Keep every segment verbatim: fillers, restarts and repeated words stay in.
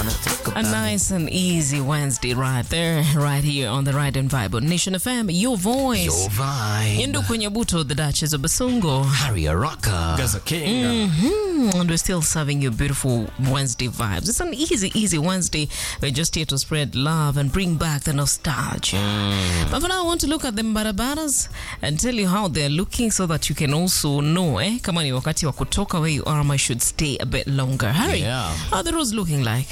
A nice and easy Wednesday right there, right here on the Ride and Vibe on Nation F M, your voice. Your vibe. Yendo Kunyabuto, the Duchess of Basungo. Harry Araka. Gaza King. Mm-hmm. And we're still serving you beautiful Wednesday vibes. It's an easy, easy Wednesday. We're just here to spread love and bring back the nostalgia. Mm. But for now, I want to look at the barabaras and tell you how they're looking so that you can also know, eh, kama ni wakati wa kutoka where you are, I should stay a bit longer. Harry, Yeah. how are the roads looking like?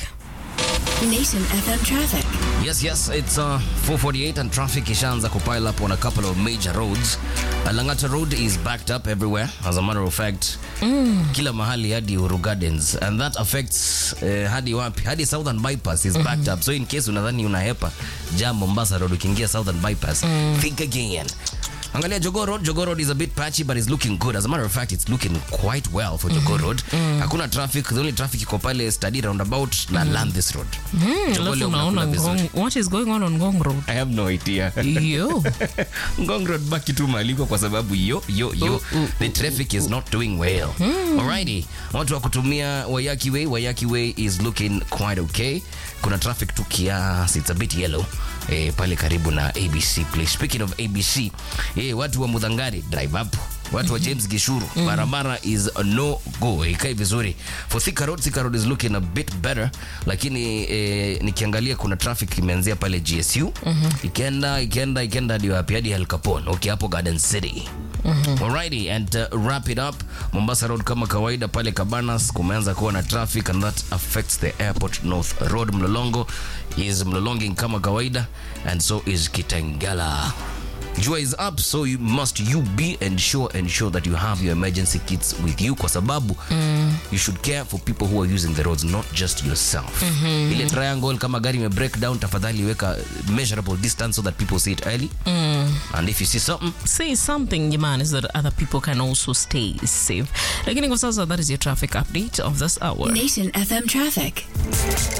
Nation F M traffic. Yes, yes, it's uh, four forty-eight and traffic ishaanza kupile up on a couple of major roads. Langata Road is backed up everywhere, as a matter of fact. Mm. Kila mahali hadi Uru Gardens, and that affects uh, hadi wapi, hadi Southern Bypass is backed mm-hmm. up. So in case unadhani unahepa jam Mombasa Road ukiingia Southern Bypass, mm. think again. Angalia Jogoo Road. Jogoo Road is a bit patchy, but it's looking good. As a matter of fact, it's looking quite well for Jogoo Road. Mm-hmm. Hakuna traffic. The only traffic iko pale Study roundabout mm-hmm. na Landis Road. Mm-hmm. What is going on on Ngong Road? I have no idea. Yo. Ngong Road baki tu maliko kwa sababu yo yo yo. Uh, uh, the traffic uh, is not doing well. Mm. Alrighty. Watu wa kutumia Wayaki Way. Wayaki Way is looking quite okay. Kuna traffic tu kiasi. It's a bit yellow. Eh, pale karibu na A B C place. Speaking of A B C, eh, watu wa Mudhangari drive up. Watu wa James Gishuru, mm. barabara is a no go. Ikai vizuri. For Thika Road, Thika Road is looking a bit better. Lakini eh, nikiangalia kuna traffic imeanzia pale G S U. Mm-hmm. Ikenda, ikenda, ikenda hadi wapi hadi El Capone. Okay, hapo Garden City. Mm-hmm. Alrighty, and uh, wrap it up. Mombasa Road kama kawaida pale Cabanas kumeanza kuwa na traffic, and that affects the Airport North Road. Mlolongo is mlolonging kama kawaida, and so is Kitengela. Jua is up, so you must you be ensure ensure that you have your emergency kits with you kwa sababu mm. you should care for people who are using the roads, not just yourself. Mm-hmm. Ile triangle kama gari me break down, tafadhali weka measurable distance so that people see it early. Mm. And if you see something, say something, man, so that other people can also stay safe. Lakini kwa sasa, that is your traffic update of this hour. Nation F M traffic.